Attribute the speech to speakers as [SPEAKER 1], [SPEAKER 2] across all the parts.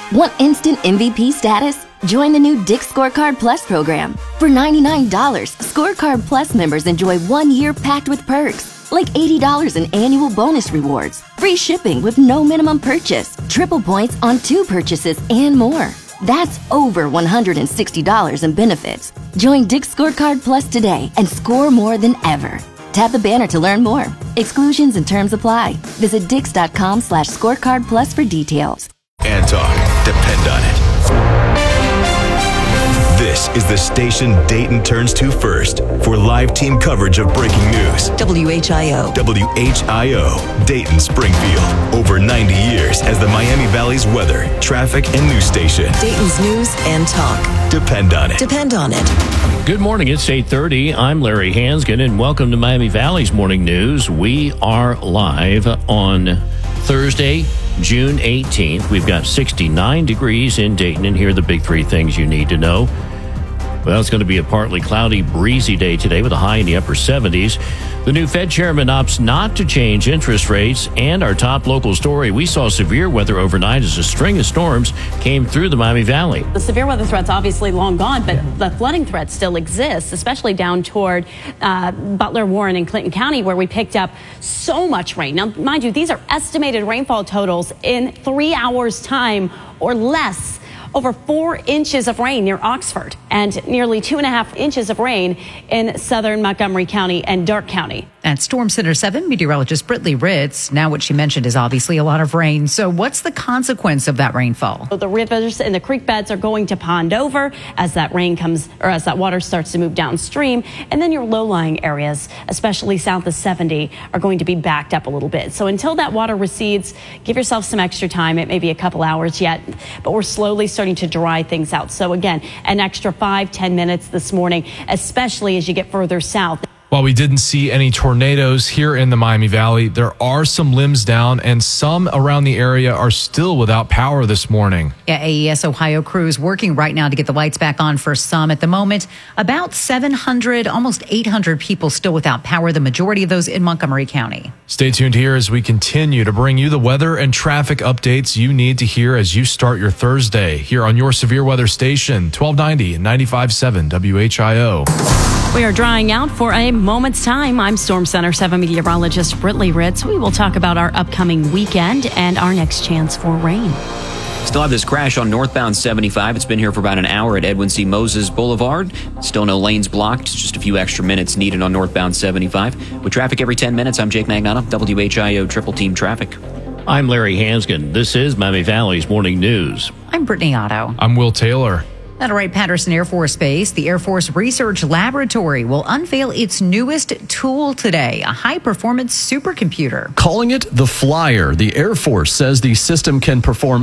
[SPEAKER 1] Want instant MVP status? Join the new Dick's Scorecard Plus program. For $99, Scorecard Plus members enjoy 1 year packed with perks, like $80 in annual bonus rewards, free shipping with no minimum purchase, triple points on 2 purchases, and more. That's over $160 in benefits. Join Dick's Scorecard Plus today and score more than ever. Tap the banner to learn more. Exclusions and terms apply. Visit dix.com/scorecardplus for details.
[SPEAKER 2] And talk. Depend on it. This is the station Dayton turns to first for live team coverage of breaking news.
[SPEAKER 3] WHIO.
[SPEAKER 2] WHIO, Dayton, Springfield. Over 90 years as the Miami Valley's weather, traffic, and news station.
[SPEAKER 3] Dayton's news and talk.
[SPEAKER 2] Depend on it.
[SPEAKER 3] Depend on it.
[SPEAKER 4] Good morning. It's 8:30. I'm Larry Hansgen, and welcome to Miami Valley's Morning News. We are live on Thursday, June 18th. We've got 69 degrees in Dayton, and here are the big 3 things you need to know. Well, it's going to be a partly cloudy, breezy day today with a high in the upper 70s. The new Fed chairman opts not to change interest rates. And our top local story, we saw severe weather overnight as a string of storms came through the Miami Valley.
[SPEAKER 5] The severe weather threat's obviously long gone, but the flooding threat still exists, especially down toward Butler, Warren, and Clinton County, where we picked up so much rain. Now, mind you, these are estimated rainfall totals in 3 hours' time or less. Over 4 inches of rain near Oxford and nearly 2.5 inches of rain in southern Montgomery County and Darke County.
[SPEAKER 6] At Storm Center 7, meteorologist Brittany Ritz. Now what she mentioned is obviously a lot of rain. So what's the consequence of that rainfall?
[SPEAKER 5] The rivers and the creek beds are going to pond over as that rain comes, or as that water starts to move downstream. And then your low-lying areas, especially south of 70, are going to be backed up a little bit. So until that water recedes, give yourself some extra time. It may be a couple hours yet, but we're slowly starting to dry things out. So again, an extra 5-10 minutes this morning, especially as you get further south.
[SPEAKER 7] While we didn't see any tornadoes here in the Miami Valley, there are some limbs down and some around the area are still without power this morning.
[SPEAKER 6] Yeah, AES Ohio crews working right now to get the lights back on for some. At the moment, about 700, almost 800 people still without power, the majority of those in Montgomery County.
[SPEAKER 7] Stay tuned here as we continue to bring you the weather and traffic updates you need to hear as you start your Thursday here on your severe weather station, 1290 and 95.7 WHIO.
[SPEAKER 5] We are drying out for a moment's time. I'm Storm Center 7 meteorologist Brittany Ritz. We will talk about our upcoming weekend and our next chance for rain.
[SPEAKER 8] Still have this crash on northbound 75. It's been here for about an hour at Edwin C. Moses Boulevard. Still no lanes blocked. Just a few extra minutes needed on northbound 75. With traffic every 10 minutes, I'm Jake Magnotta, WHIO Triple Team Traffic.
[SPEAKER 4] I'm Larry Hansgen. This is Miami Valley's Morning News.
[SPEAKER 6] I'm Brittany Otto.
[SPEAKER 7] I'm Will Taylor.
[SPEAKER 6] At Wright-Patterson Air Force Base, the Air Force Research Laboratory will unveil its newest tool today, a high-performance supercomputer.
[SPEAKER 9] Calling it the Flyer, the Air Force says the system can perform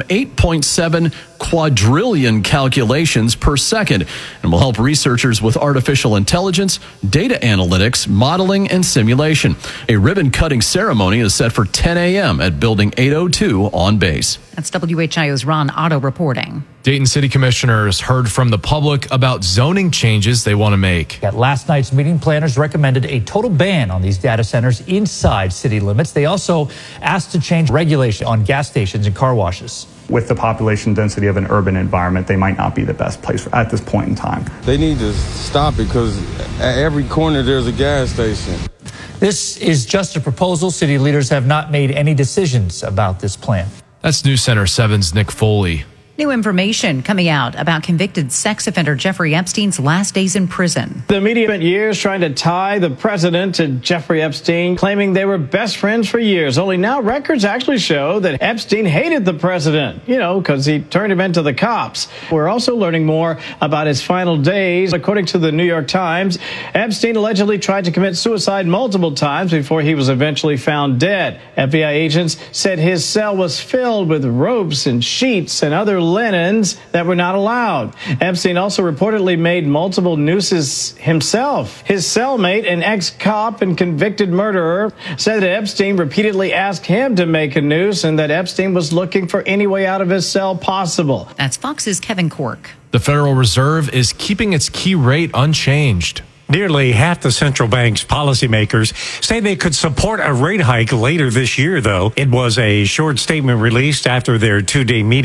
[SPEAKER 9] 8.7 quadrillion calculations per second and will help researchers with artificial intelligence, data analytics, modeling, and simulation. A ribbon-cutting ceremony is set for 10 a.m. at Building 802 on base.
[SPEAKER 6] That's WHIO's Ron Otto reporting.
[SPEAKER 7] Dayton City Commissioners heard from the public about zoning changes they want to make.
[SPEAKER 10] At last night's meeting, planners recommended a total ban on these data centers inside city limits. They also asked to change regulation on gas stations and car washes.
[SPEAKER 11] With the population density of an urban environment, they might not be the best place at this point in time.
[SPEAKER 12] They need to stop it because at every corner there's a gas station.
[SPEAKER 10] This is just a proposal. City leaders have not made any decisions about this plan.
[SPEAKER 7] That's News Center 7's Nick Foley.
[SPEAKER 6] New information coming out about convicted sex offender Jeffrey Epstein's last days in prison.
[SPEAKER 13] The media spent years trying to tie the president to Jeffrey Epstein, claiming they were best friends for years. Only now records actually show that Epstein hated the president, because he turned him into the cops. We're also learning more about his final days. According to the New York Times, Epstein allegedly tried to commit suicide multiple times before he was eventually found dead. FBI agents said his cell was filled with ropes and sheets and other linens that were not allowed. Epstein also reportedly made multiple nooses himself. His cellmate, an ex-cop and convicted murderer, said that Epstein repeatedly asked him to make a noose and that Epstein was looking for any way out of his cell possible.
[SPEAKER 6] That's Fox's Kevin Cork.
[SPEAKER 7] The Federal Reserve is keeping its key rate unchanged.
[SPEAKER 14] Nearly half the central bank's policymakers say they could support a rate hike later this year, though. It was a short statement released after their two-day meeting.